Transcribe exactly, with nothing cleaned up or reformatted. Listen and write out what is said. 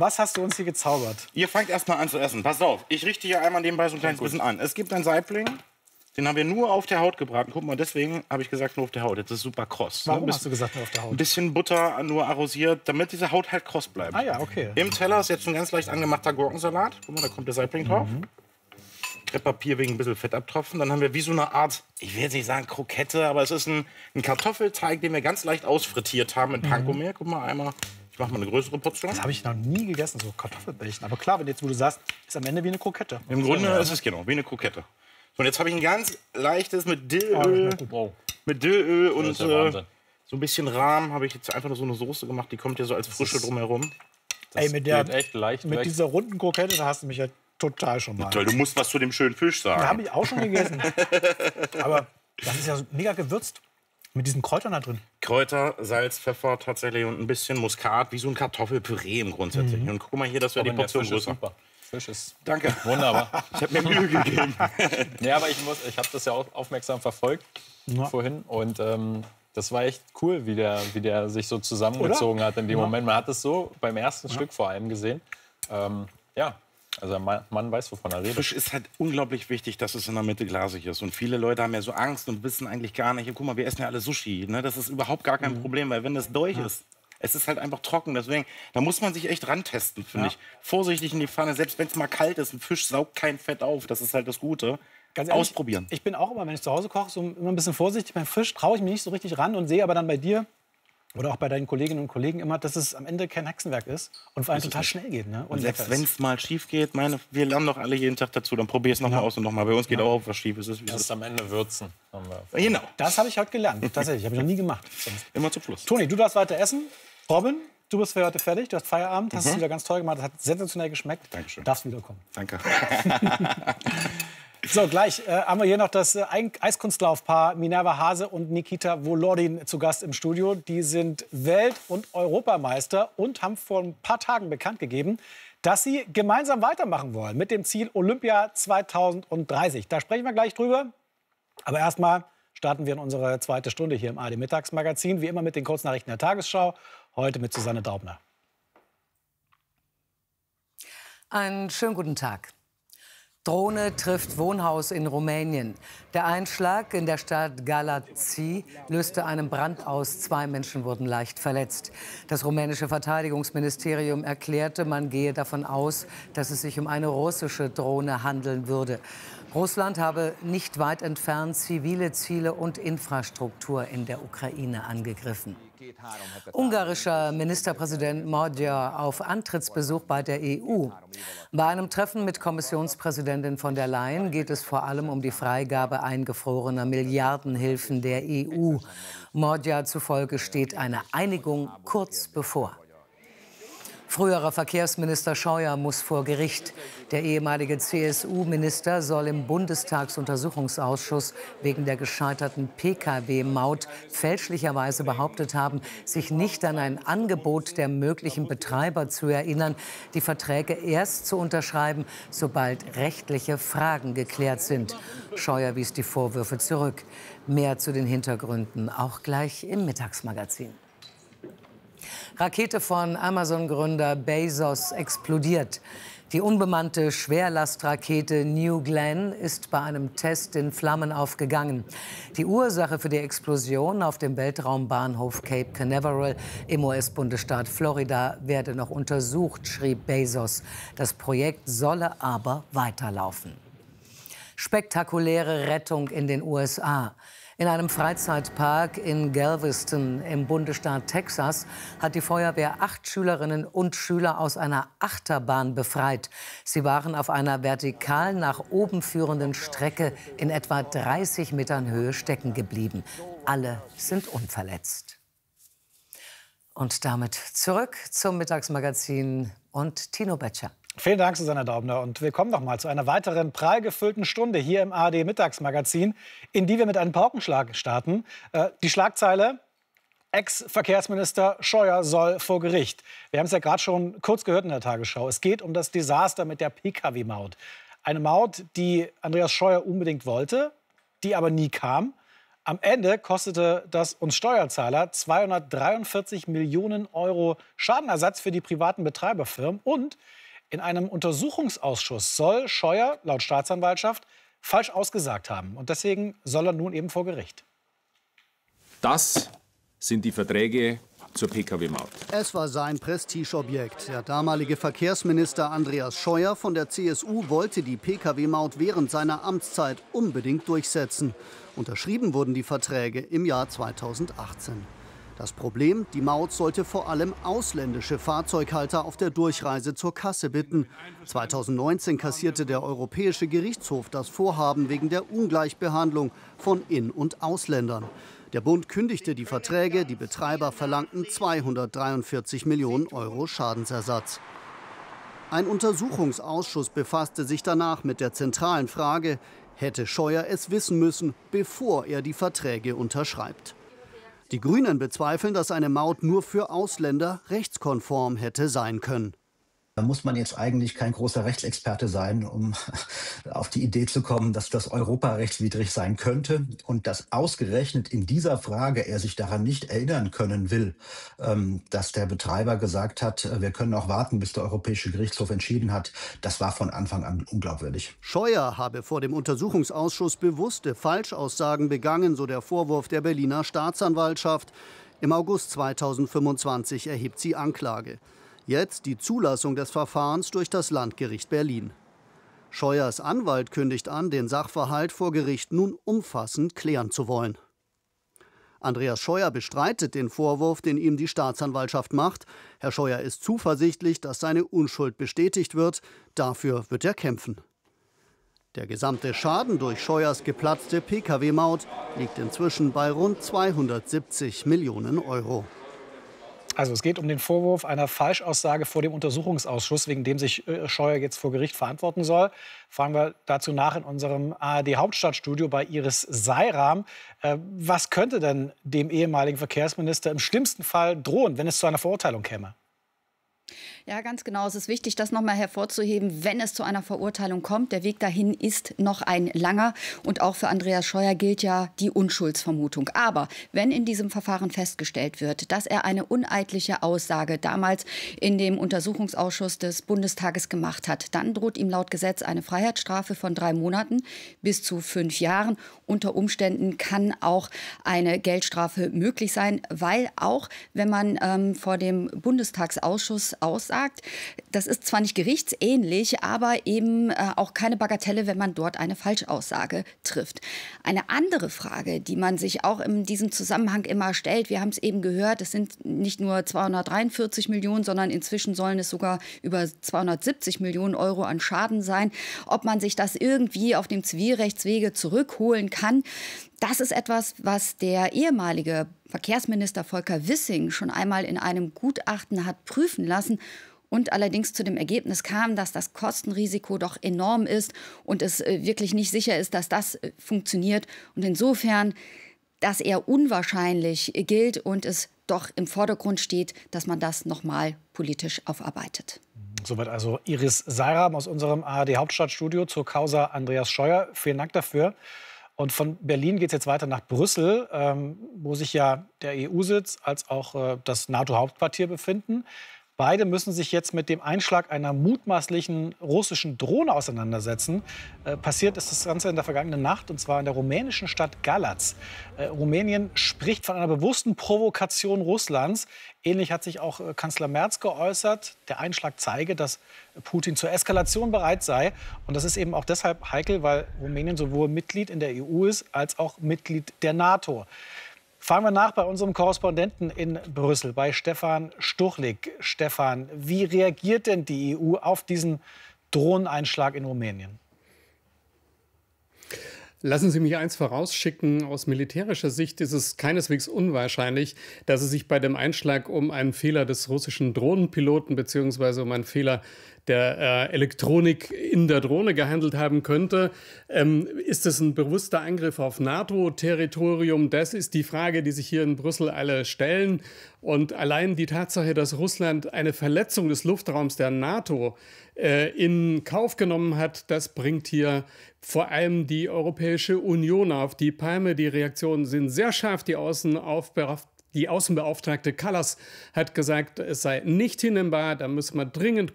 Was hast du uns hier gezaubert? Ihr fangt erst mal an zu essen. Pass auf, ich richte hier einmal nebenbei so ein kleines bisschen an. Es gibt einen Saibling, den haben wir nur auf der Haut gebraten. Guck mal, deswegen habe ich gesagt nur auf der Haut. Das ist super kross. Warum ne? hast du gesagt nur auf der Haut? Ein bisschen Butter nur arrosiert, damit diese Haut halt kross bleibt. Ah ja, okay. Im Teller ist jetzt ein ganz leicht angemachter Gurkensalat. Guck mal, da kommt der Saibling drauf. Mhm. Krepppapier wegen ein bisschen Fett abtropfen. Dann haben wir wie so eine Art, ich will jetzt nicht sagen Krokette, aber es ist ein, ein Kartoffelteig, den wir ganz leicht ausfrittiert haben mit Panko-Mehl. Guck mal einmal, ich mache mal eine größere Portion. Das habe ich noch nie gegessen, so Kartoffelbällchen. Aber klar, wenn jetzt, wo du sagst, ist am Ende wie eine Krokette. Im Grunde ist es genau wie eine Krokette. So, und jetzt habe ich ein ganz leichtes mit Dillöl, Oh, mit Dillöl und ja äh, so ein bisschen Rahm habe ich jetzt einfach nur so eine Soße gemacht. Die kommt hier so als Frische drumherum. Ey, mit, der, echt leicht mit weg. dieser runden Krokette, da hast du mich ja total schon mal. Toll, du musst was zu dem schönen Fisch sagen. Ja, habe ich auch schon gegessen. Aber das ist ja so mega gewürzt. Mit diesen Kräutern da drin. Kräuter, Salz, Pfeffer tatsächlich und ein bisschen Muskat, wie so ein Kartoffelpüree im Grundsätzlich. Mhm. Und guck mal hier, das wäre die Portion Fisch ist größer. super. Fisch ist Danke. wunderbar. Ich habe mir Mühe gegeben. Ja, aber ich, muss, ich habe das ja auch aufmerksam verfolgt Ja. vorhin. Und ähm, das war echt cool, wie der, wie der sich so zusammengezogen Oder? hat in dem Ja. Moment. Man hat es so beim ersten Ja. Stück vor allem gesehen. Ähm, ja, also der Mann, Mann weiß, wovon er redet. Fisch ist halt unglaublich wichtig, dass es in der Mitte glasig ist. Und viele Leute haben ja so Angst und wissen eigentlich gar nicht, guck mal, wir essen ja alle Sushi. Ne? Das ist überhaupt gar kein Problem, weil wenn das durch ist, es ist halt einfach trocken. Deswegen, da muss man sich echt rantesten, finde Ja. ich. Vorsichtig in die Pfanne, selbst wenn es mal kalt ist. Ein Fisch saugt kein Fett auf. Das ist halt das Gute. Ganz ehrlich, Ausprobieren. Ich bin auch immer, wenn ich zu Hause koche, so immer ein bisschen vorsichtig. Beim Fisch traue ich mich nicht so richtig ran und sehe aber dann bei dir oder auch bei deinen Kolleginnen und Kollegen immer, dass es am Ende kein Hexenwerk ist und vor allem total schnell geht. Ne? Und lecker selbst ist. wenn es mal schief geht, meine, wir lernen doch alle jeden Tag dazu. Dann probier es nochmal Ja. aus und nochmal. Bei uns geht auch auf, was schief ist. Wie es Das ist. ist am Ende Würzen. Haben wir. Genau. Das habe ich heute gelernt. Tatsächlich, habe ich noch nie gemacht. Sonst. Immer zum Schluss. Toni, du darfst weiter essen. Robin, du bist für heute fertig. Du hast Feierabend. Hast es wieder ganz toll gemacht. Das hat sensationell geschmeckt. Dankeschön. Darfst wiederkommen. Danke. So, gleich äh, haben wir hier noch das äh, Eiskunstlaufpaar Minerva Hase und Nikita Volodin zu Gast im Studio. Die sind Welt- und Europameister und haben vor ein paar Tagen bekannt gegeben, dass sie gemeinsam weitermachen wollen mit dem Ziel Olympia zweitausenddreißig. Da sprechen wir gleich drüber. Aber erstmal starten wir in unsere zweite Stunde hier im A R D-Mittagsmagazin. Wie immer mit den Kurznachrichten der Tagesschau. Heute mit Susanne Daubner. Einen schönen guten Tag. Drohne trifft Wohnhaus in Rumänien. Der Einschlag in der Stadt Galați löste einen Brand aus. Zwei Menschen wurden leicht verletzt. Das rumänische Verteidigungsministerium erklärte, man gehe davon aus, dass es sich um eine russische Drohne handeln würde. Russland habe nicht weit entfernt zivile Ziele und Infrastruktur in der Ukraine angegriffen. Ungarischer Ministerpräsident Magyar auf Antrittsbesuch bei der E U. Bei einem Treffen mit Kommissionspräsidentin von der Leyen geht es vor allem um die Freigabe eingefrorener Milliardenhilfen der E U. Magyar zufolge steht eine Einigung kurz bevor. Früherer Verkehrsminister Scheuer muss vor Gericht. Der ehemalige C S U-Minister soll im Bundestagsuntersuchungsausschuss wegen der gescheiterten P K W-Maut fälschlicherweise behauptet haben, sich nicht an ein Angebot der möglichen Betreiber zu erinnern, die Verträge erst zu unterschreiben, sobald rechtliche Fragen geklärt sind. Scheuer wies die Vorwürfe zurück. Mehr zu den Hintergründen auch gleich im Mittagsmagazin. Rakete von Amazon-Gründer Bezos explodiert. Die unbemannte Schwerlastrakete New Glenn ist bei einem Test in Flammen aufgegangen. Die Ursache für die Explosion auf dem Weltraumbahnhof Cape Canaveral im U S-Bundesstaat Florida werde noch untersucht, schrieb Bezos. Das Projekt solle aber weiterlaufen. Spektakuläre Rettung in den U S A. In einem Freizeitpark in Galveston im Bundesstaat Texas hat die Feuerwehr acht Schülerinnen und Schüler aus einer Achterbahn befreit. Sie waren auf einer vertikal nach oben führenden Strecke in etwa dreißig Metern Höhe stecken geblieben. Alle sind unverletzt. Und damit zurück zum Mittagsmagazin und Tino Böttcher. Vielen Dank, Susanne Daubner. Und willkommen noch mal zu einer weiteren prall gefüllten Stunde hier im A R D-Mittagsmagazin, in die wir mit einem Paukenschlag starten. Äh, die Schlagzeile: Ex-Verkehrsminister Scheuer soll vor Gericht. Wir haben es ja gerade schon kurz gehört in der Tagesschau. Es geht um das Desaster mit der P K W-Maut. Eine Maut, die Andreas Scheuer unbedingt wollte, die aber nie kam. Am Ende kostete das uns Steuerzahler zweihundertdreiundvierzig Millionen Euro Schadenersatz für die privaten Betreiberfirmen. Und in einem Untersuchungsausschuss soll Scheuer laut Staatsanwaltschaft falsch ausgesagt haben. Und deswegen soll er nun eben vor Gericht. Das sind die Verträge zur P K W-Maut. Es war sein Prestigeobjekt. Der damalige Verkehrsminister Andreas Scheuer von der C S U wollte die P K W-Maut während seiner Amtszeit unbedingt durchsetzen. Unterschrieben wurden die Verträge im Jahr zweitausendachtzehn. Das Problem, die Maut sollte vor allem ausländische Fahrzeughalter auf der Durchreise zur Kasse bitten. zweitausendneunzehn kassierte der Europäische Gerichtshof das Vorhaben wegen der Ungleichbehandlung von In- und Ausländern. Der Bund kündigte die Verträge, die Betreiber verlangten zweihundertdreiundvierzig Millionen Euro Schadensersatz. Ein Untersuchungsausschuss befasste sich danach mit der zentralen Frage, hätte Scheuer es wissen müssen, bevor er die Verträge unterschreibt. Die Grünen bezweifeln, dass eine Maut nur für Ausländer rechtskonform hätte sein können. Da muss man jetzt eigentlich kein großer Rechtsexperte sein, um auf die Idee zu kommen, dass das europarechtswidrig sein könnte und dass ausgerechnet in dieser Frage er sich daran nicht erinnern können will, dass der Betreiber gesagt hat, wir können auch warten, bis der Europäische Gerichtshof entschieden hat. Das war von Anfang an unglaubwürdig. Scheuer habe vor dem Untersuchungsausschuss bewusste Falschaussagen begangen, so der Vorwurf der Berliner Staatsanwaltschaft. Im August zweitausendfünfundzwanzig erhebt sie Anklage. Jetzt die Zulassung des Verfahrens durch das Landgericht Berlin. Scheuers Anwalt kündigt an, den Sachverhalt vor Gericht nun umfassend klären zu wollen. Andreas Scheuer bestreitet den Vorwurf, den ihm die Staatsanwaltschaft macht. Herr Scheuer ist zuversichtlich, dass seine Unschuld bestätigt wird. Dafür wird er kämpfen. Der gesamte Schaden durch Scheuers geplatzte P K W-Maut liegt inzwischen bei rund zweihundertsiebzig Millionen Euro. Also es geht um den Vorwurf einer Falschaussage vor dem Untersuchungsausschuss, wegen dem sich Scheuer jetzt vor Gericht verantworten soll. Fragen wir dazu nach in unserem A R D-Hauptstadtstudio bei Iris Seiram. Äh, was könnte denn dem ehemaligen Verkehrsminister im schlimmsten Fall drohen, wenn es zu einer Verurteilung käme? Ja, ganz genau. Es ist wichtig, das noch mal hervorzuheben, wenn es zu einer Verurteilung kommt. Der Weg dahin ist noch ein langer. Und auch für Andreas Scheuer gilt ja die Unschuldsvermutung. Aber wenn in diesem Verfahren festgestellt wird, dass er eine uneidliche Aussage damals in dem Untersuchungsausschuss des Bundestages gemacht hat, dann droht ihm laut Gesetz eine Freiheitsstrafe von drei Monaten bis zu fünf Jahren. Unter Umständen kann auch eine Geldstrafe möglich sein, weil auch, wenn man ähm, vor dem Bundestagsausschuss aussagt, das ist zwar nicht gerichtsähnlich, aber eben äh, auch keine Bagatelle, wenn man dort eine Falschaussage trifft. Eine andere Frage, die man sich auch in diesem Zusammenhang immer stellt, wir haben es eben gehört, es sind nicht nur zweihundertdreiundvierzig Millionen, sondern inzwischen sollen es sogar über zweihundertsiebzig Millionen Euro an Schaden sein. Ob man sich das irgendwie auf dem Zivilrechtswege zurückholen kann, das ist etwas, was der ehemalige Verkehrsminister Volker Wissing schon einmal in einem Gutachten hat prüfen lassen und allerdings zu dem Ergebnis kam, dass das Kostenrisiko doch enorm ist und es wirklich nicht sicher ist, dass das funktioniert. Und insofern das eher unwahrscheinlich gilt und es doch im Vordergrund steht, dass man das noch mal politisch aufarbeitet. Soweit also Iris Seiram aus unserem A R D-Hauptstadtstudio zur Causa Andreas Scheuer. Vielen Dank dafür. Und von Berlin geht es jetzt weiter nach Brüssel, ähm, wo sich ja der E U-Sitz als auch äh, das NATO-Hauptquartier befinden. Beide müssen sich jetzt mit dem Einschlag einer mutmaßlichen russischen Drohne auseinandersetzen. Äh, passiert ist das Ganze in der vergangenen Nacht, und zwar in der rumänischen Stadt Galați. Äh, Rumänien spricht von einer bewussten Provokation Russlands. Ähnlich hat sich auch äh, Kanzler Merz geäußert. Der Einschlag zeige, dass Putin zur Eskalation bereit sei. Und das ist eben auch deshalb heikel, weil Rumänien sowohl Mitglied in der E U ist, als auch Mitglied der NATO. Fragen wir nach bei unserem Korrespondenten in Brüssel, bei Stefan Stuchlik. Stefan, wie reagiert denn die E U auf diesen Drohneneinschlag in Rumänien? Lassen Sie mich eins vorausschicken. Aus militärischer Sicht ist es keineswegs unwahrscheinlich, dass es sich bei dem Einschlag um einen Fehler des russischen Drohnenpiloten bzw. um einen Fehler der äh, Elektronik in der Drohne gehandelt haben könnte. Ähm, ist es ein bewusster Angriff auf NATO-Territorium? Das ist die Frage, die sich hier in Brüssel alle stellen. Und allein die Tatsache, dass Russland eine Verletzung des Luftraums der NATO äh, in Kauf genommen hat, das bringt hier vor allem die Europäische Europäische Union auf die Palme. Die Reaktionen sind sehr scharf. Die Außenaufbeauftragte Die Außenbeauftragte Kallas hat gesagt, es sei nicht hinnehmbar, da müsse man dringend